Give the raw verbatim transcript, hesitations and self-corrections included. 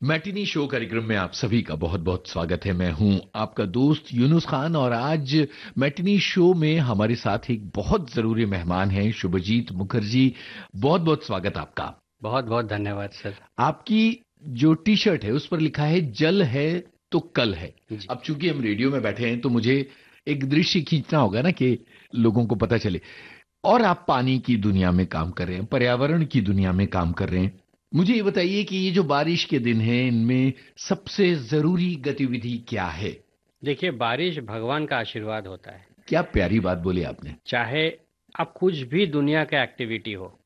Matinee show कार्यक्रम में आप सभी का बहुत बहुत स्वागत है। मैं हूं आपका दोस्त यूनुस खान और आज मैटिनी शो में हमारे साथ एक बहुत जरूरी मेहमान हैं शुभजीत मुखर्जी। बहुत बहुत स्वागत आपका। बहुत बहुत धन्यवाद सर। आपकी जो टी शर्ट है उस पर लिखा है जल है तो कल है। जी। अब चूंकि हम रेडियो में बैठे हैं तो मुझे एक दृश्य खींचना होगा ना कि लोगों को पता चले। और आप पानी की दुनिया में काम कर रहे हैं, पर्यावरण की दुनिया में काम कर रहे हैं। मुझे ये बताइए कि ये जो बारिश के दिन हैं इनमें सबसे जरूरी गतिविधि क्या है? देखिए, बारिश भगवान का आशीर्वाद होता है। क्या प्यारी बात बोली आपने। चाहे आप कुछ भी दुनिया का एक्टिविटी हो,